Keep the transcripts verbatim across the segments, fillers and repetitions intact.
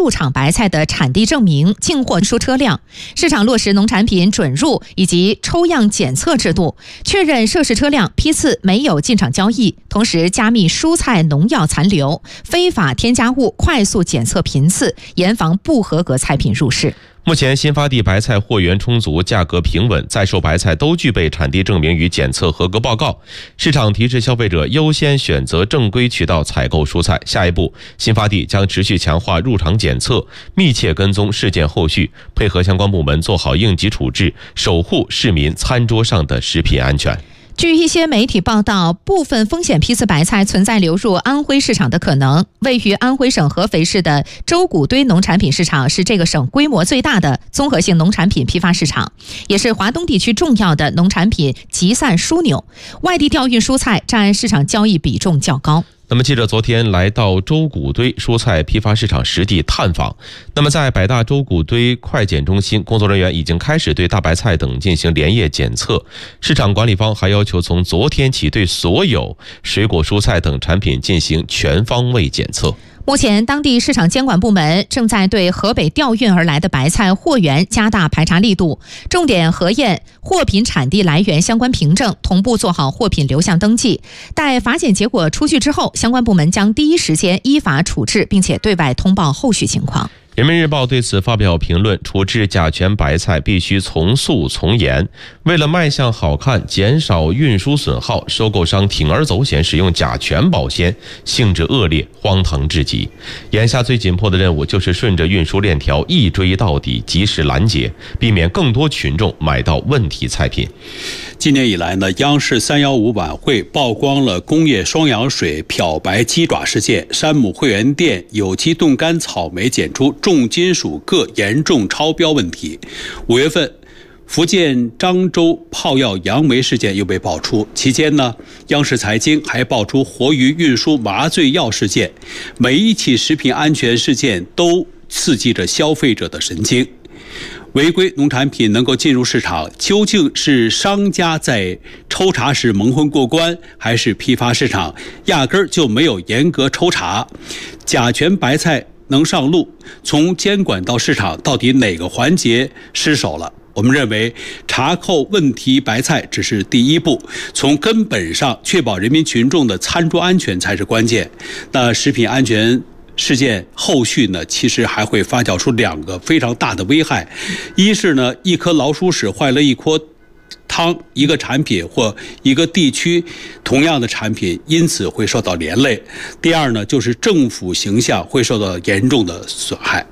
入场白菜的产地证明、进货输车辆，市场落实农产品准入以及抽样检测制度，确认涉事车辆批次没有进场交易，同时加密蔬菜农药残留、非法添加物快速检测频次，严防不合格菜品入市。 目前新发地白菜货源充足，价格平稳，在售白菜都具备产地证明与检测合格报告。市场提示消费者优先选择正规渠道采购蔬菜。下一步，新发地将持续强化入场检测，密切跟踪事件后续，配合相关部门做好应急处置，守护市民餐桌上的食品安全。 据一些媒体报道，部分风险批次白菜存在流入安徽市场的可能。位于安徽省合肥市的周谷堆农产品市场是这个省规模最大的综合性农产品批发市场，也是华东地区重要的农产品集散枢纽。外地调运蔬菜占市场交易比重较高。 那么记者昨天来到周谷堆蔬菜批发市场实地探访。那么在百大周谷堆快检中心，工作人员已经开始对大白菜等进行连夜检测。市场管理方还要求从昨天起对所有水果蔬菜等产品进行全方位检测。 目前当地市场监管部门正在对河北调运而来的白菜货源加大排查力度，重点核验货品产地来源相关凭证，同步做好货品流向登记。待法检结果出具之后，相关部门将第一时间依法处置，并且对外通报后续情况。 人民日报对此发表评论，处置甲醛白菜必须从速从严。为了卖相好看，减少运输损耗，收购商铤而走险使用甲醛保鲜，性质恶劣，荒唐至极。眼下最紧迫的任务就是顺着运输链条一追到底，及时拦截，避免更多群众买到问题菜品。 今年以来呢，央视三幺五晚会曝光了工业双氧水漂白鸡爪事件，山姆会员店有机冻干草莓检出重金属铬严重超标问题。五月份，福建漳州泡药杨梅事件又被爆出，期间呢，央视财经还爆出活鱼运输麻醉药事件。每一起食品安全事件都刺激着消费者的神经。违规农产品能够进入市场，究竟是商家在抽查时蒙混过关，还是批发市场压根儿就没有严格抽查？甲醛白菜能上路，从监管到市场，到底哪个环节失守了？我们认为查扣问题白菜只是第一步，从根本上确保人民群众的餐桌安全才是关键。那食品安全事件后续呢，其实还会发酵出两个非常大的危害。一是呢，一颗老鼠屎坏了一锅汤，一个产品或一个地区同样的产品因此会受到连累。第二呢，就是政府形象会受到严重的损害。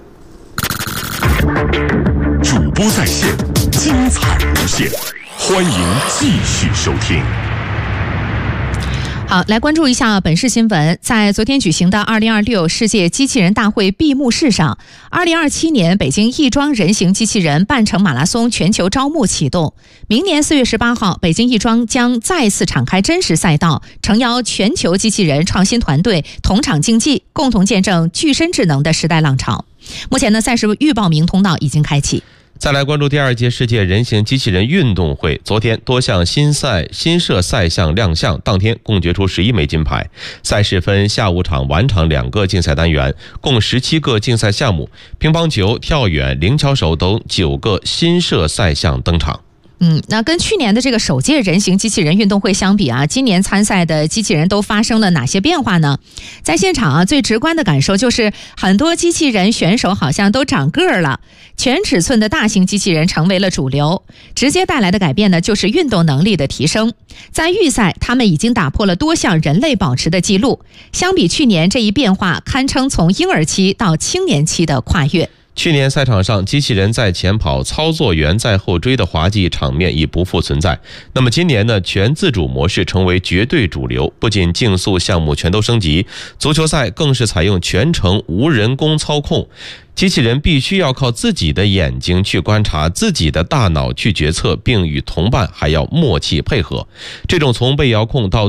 主播在线，精彩无限，欢迎继续收听。 好，来关注一下本市新闻。在昨天举行的二零二六世界机器人大会闭幕式上，二零二七年北京亦庄人形机器人半程马拉松全球招募启动。明年四月十八号，北京亦庄将再次敞开真实赛道，诚邀全球机器人创新团队同场竞技，共同见证具身智能的时代浪潮。目前呢，赛事预报名通道已经开启。 再来关注第二届世界人形机器人运动会，昨天多项新赛新设赛项亮相，当天共决出十一枚金牌。赛事分下午场、晚场两个竞赛单元，共十七个竞赛项目，乒乓球、跳远、灵巧手等九个新设赛项登场。 嗯，那跟去年的这个首届人形机器人运动会相比啊，今年参赛的机器人都发生了哪些变化呢？在现场啊，最直观的感受就是很多机器人选手好像都长个儿了，全尺寸的大型机器人成为了主流。直接带来的改变呢，就是运动能力的提升。在预赛，他们已经打破了多项人类保持的记录。相比去年，这一变化堪称从婴儿期到青年期的跨越。 去年赛场上机器人在前跑，操作员在后追的滑稽场面已不复存在。那么今年呢，全自主模式成为绝对主流，不仅竞速项目全都升级，足球赛更是采用全程无人工操控。机器人必须要靠自己的眼睛去观察，自己的大脑去决策，并与同伴还要默契配合。这种从被遥控到